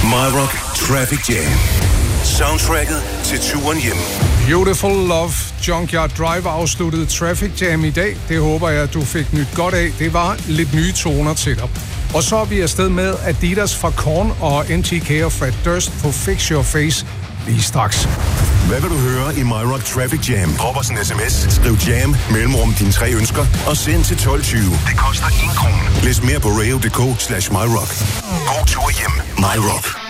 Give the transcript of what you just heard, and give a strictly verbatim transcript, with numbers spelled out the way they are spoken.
MyRock Traffic Jam. Soundtracket til turen hjem. Beautiful Love, Junkyard Drive afsluttede Traffic Jam i dag. Det håber jeg, du fik nyt godt af. Det var lidt nye toner til dig. Og så er vi afsted med Adidas fra Korn og N T K og Fred Durst på Fix Your Face lige straks. Hvad vil du høre i MyRock Traffic Jam? Drop os en sms, skriv jam, mellemrum dine tre ønsker og send til tolv tyve. Det koster en krone. Læs mere på radio punktum d k slash myrock. God tur hjem. MyRock.